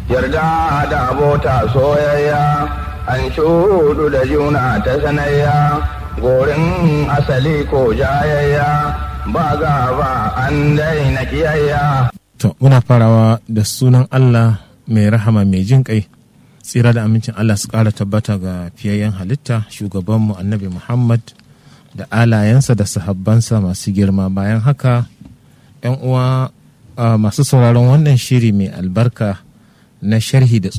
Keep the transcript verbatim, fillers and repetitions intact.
yarda da abota soyayya, an shudu da juna ta sanayya, gorin asali ko jayayya, ba gaba an daina kiyayya. To, muna farawa da sunan Allah mai rahama mai jin kai, tsira da amincin Allah su ƙara tabbata ga fiyayyen halitta, shugabanmu annabi Muhammad da alayensa da sahabbansa masu girma. Bayan haka, ‘yan uwa masu sauraron wannan shiri mai albarka na sharhi da